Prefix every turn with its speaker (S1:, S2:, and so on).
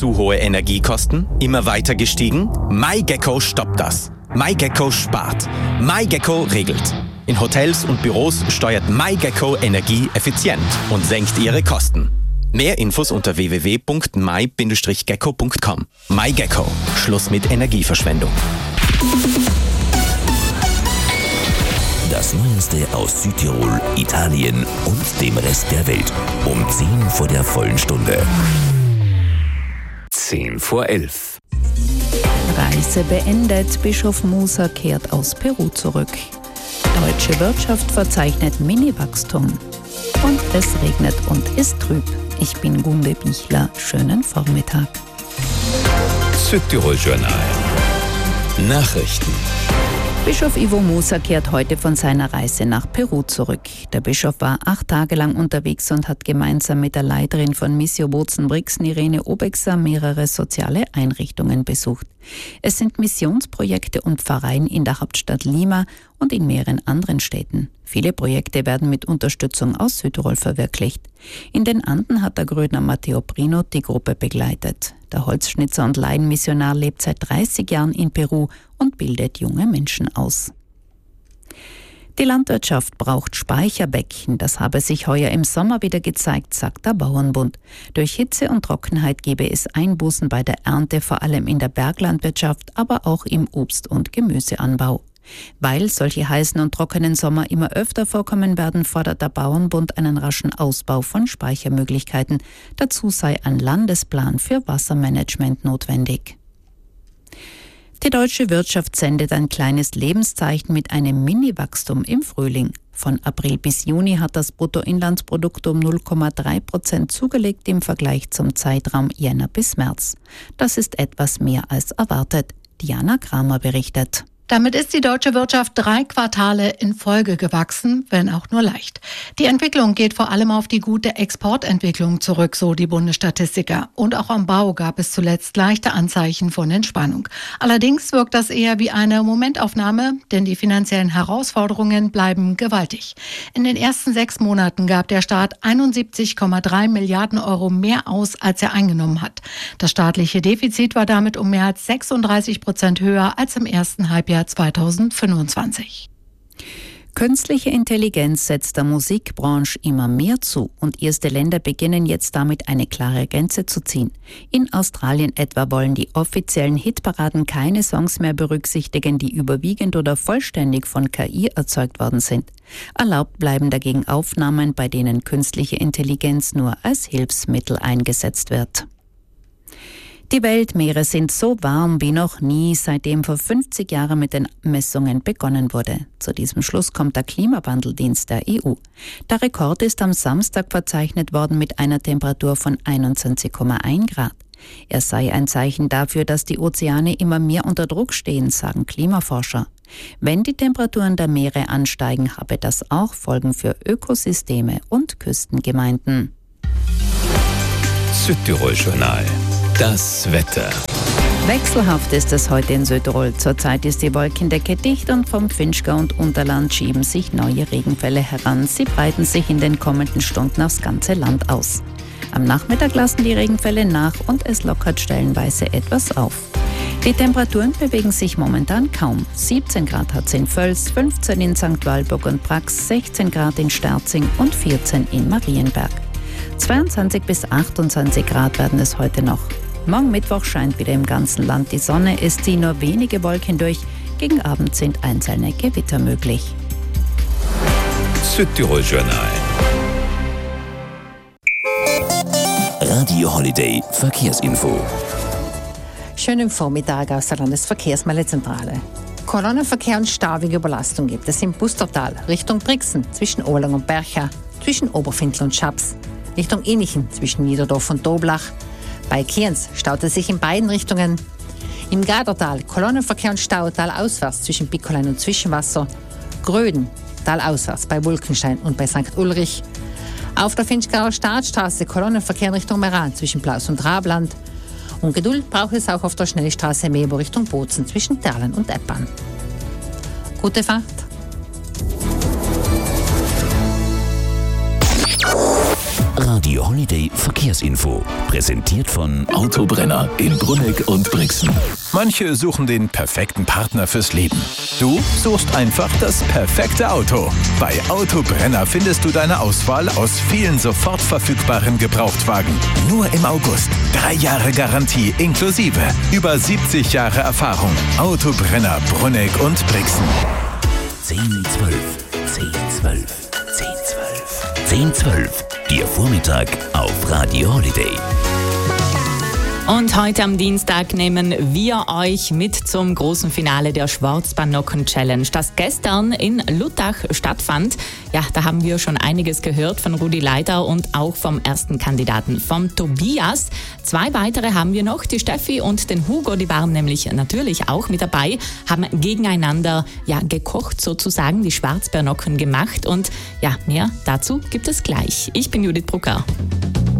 S1: Zu hohe Energiekosten? Immer weiter gestiegen? MyGecko stoppt das. MyGecko spart. MyGecko regelt. In Hotels und Büros steuert MyGecko Energie effizient und senkt ihre Kosten. Mehr Infos unter www.my-gecko.com. MyGecko. Schluss mit Energieverschwendung.
S2: Das Neueste aus Südtirol, Italien und dem Rest der Welt. Um 10 vor der vollen Stunde. 10 vor 11.
S3: Reise beendet. Bischof Musa kehrt aus Peru zurück. Deutsche Wirtschaft verzeichnet Mini-Wachstum. Und es regnet und ist trüb. Ich bin Gunde Bichler. Schönen Vormittag.
S2: Südtirol Journal. Nachrichten.
S3: Bischof Ivo Musa kehrt heute von seiner Reise nach Peru zurück. Der Bischof war 8 Tage lang unterwegs und hat gemeinsam mit der Leiterin von Missio Bozen-Brixen, Irene Obexer, mehrere soziale Einrichtungen besucht. Es sind Missionsprojekte und Pfarreien in der Hauptstadt Lima und in mehreren anderen Städten. Viele Projekte werden mit Unterstützung aus Südtirol verwirklicht. In den Anden hat der Grödner Matteo Prino die Gruppe begleitet. Der Holzschnitzer und Laienmissionar lebt seit 30 Jahren in Peru und bildet junge Menschen aus. Die Landwirtschaft braucht Speicherbecken. Das habe sich heuer im Sommer wieder gezeigt, sagt der Bauernbund. Durch Hitze und Trockenheit gebe es Einbußen bei der Ernte, vor allem in der Berglandwirtschaft, aber auch im Obst- und Gemüseanbau. Weil solche heißen und trockenen Sommer immer öfter vorkommen werden, fordert der Bauernbund einen raschen Ausbau von Speichermöglichkeiten. Dazu sei ein Landesplan für Wassermanagement notwendig. Die deutsche Wirtschaft sendet ein kleines Lebenszeichen mit einem Mini-Wachstum im Frühling. Von April bis Juni hat das Bruttoinlandsprodukt um 0,3% zugelegt im Vergleich zum Zeitraum Jänner bis März. Das ist etwas mehr als erwartet. Diana Kramer berichtet.
S4: Damit ist die deutsche Wirtschaft 3 Quartale in Folge gewachsen, wenn auch nur leicht. Die Entwicklung geht vor allem auf die gute Exportentwicklung zurück, so die Bundesstatistiker. Und auch am Bau gab es zuletzt leichte Anzeichen von Entspannung. Allerdings wirkt das eher wie eine Momentaufnahme, denn die finanziellen Herausforderungen bleiben gewaltig. In den ersten 6 Monaten gab der Staat 71,3 Milliarden Euro mehr aus, als er eingenommen hat. Das staatliche Defizit war damit um mehr als 36% höher als im ersten Halbjahr 2025.
S3: Künstliche Intelligenz setzt der Musikbranche immer mehr zu und erste Länder beginnen jetzt damit eine klare Grenze zu ziehen. In Australien etwa wollen die offiziellen Hitparaden keine Songs mehr berücksichtigen, die überwiegend oder vollständig von KI erzeugt worden sind. Erlaubt bleiben dagegen Aufnahmen, bei denen künstliche Intelligenz nur als Hilfsmittel eingesetzt wird. Die Weltmeere sind so warm wie noch nie, seitdem vor 50 Jahren mit den Messungen begonnen wurde. Zu diesem Schluss kommt der Klimawandeldienst der EU. Der Rekord ist am Samstag verzeichnet worden mit einer Temperatur von 21,1 Grad. Er sei ein Zeichen dafür, dass die Ozeane immer mehr unter Druck stehen, sagen Klimaforscher. Wenn die Temperaturen der Meere ansteigen, habe das auch Folgen für Ökosysteme und Küstengemeinden.
S2: Südtirol Journal. Das Wetter.
S3: Wechselhaft ist es heute in Südtirol. Zurzeit ist die Wolkendecke dicht und vom Finchgau und Unterland schieben sich neue Regenfälle heran. Sie breiten sich in den kommenden Stunden aufs ganze Land aus. Am Nachmittag lassen die Regenfälle nach und es lockert stellenweise etwas auf. Die Temperaturen bewegen sich momentan kaum. 17 Grad hat es in Völs, 15 in St. Walburg und Brax, 16 Grad in Sterzing und 14 in Marienberg. 22 bis 28 Grad werden es heute noch. Morgen Mittwoch scheint wieder im ganzen Land die Sonne, es ziehen nur wenige Wolken durch, gegen Abend sind einzelne Gewitter möglich.
S2: Südtirol Journal. Radio Holiday Verkehrsinfo.
S5: Schönen Vormittag aus der Landesverkehrsmeldezentrale. Kolonnenverkehr und Stau wegen Überlastung gibt es im Bustertal Richtung Brixen zwischen Ohlang und Bercha, zwischen Oberfindl und Schaps, Richtung Inichen zwischen Niederdorf und Doblach. Bei Kienz staut es sich in beiden Richtungen. Im Gadertal Kolonnenverkehr und Stau talauswärts zwischen Bickolein und Zwischenwasser. Gröden talauswärts bei Wulkenstein und bei St. Ulrich. Auf der Finchgauer Staatsstraße Kolonnenverkehr in Richtung Meran zwischen Plaus und Rabland. Und Geduld braucht es auch auf der Schnellstraße Mebo Richtung Bozen zwischen Terlen und Eppan. Gute Fahrt!
S2: Radio Die Holiday Verkehrsinfo, präsentiert von
S6: Autobrenner in Brunegg und Brixen. Manche suchen den perfekten Partner fürs Leben. Du suchst einfach das perfekte Auto. Bei Autobrenner findest du deine Auswahl aus vielen sofort verfügbaren Gebrauchtwagen. Nur im August. 3 Jahre Garantie inklusive. Über 70 Jahre Erfahrung. Autobrenner Brunegg und Brixen.
S2: 10, 12, 10, 12, 10, 12. 10, 12. Ihr Vormittag auf Radio Holiday.
S7: Und heute am Dienstag nehmen wir euch mit zum großen Finale der Schwarzbanocken-Challenge, das gestern in Luttach stattfand. Ja, da haben wir schon einiges gehört von Rudi Leiter und auch vom ersten Kandidaten, vom Tobias. 2 weitere haben wir noch, die Steffi und den Hugo, die waren nämlich natürlich auch mit dabei, haben gegeneinander gekocht sozusagen, die Schwarzbanocken gemacht und mehr dazu gibt es gleich. Ich bin Judith Brucker.